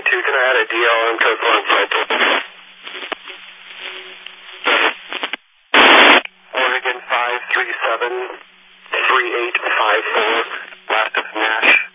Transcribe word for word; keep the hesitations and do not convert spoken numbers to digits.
two, can I add a D L M code one flight two? Oregon five three seven three eight five four, last of Nash.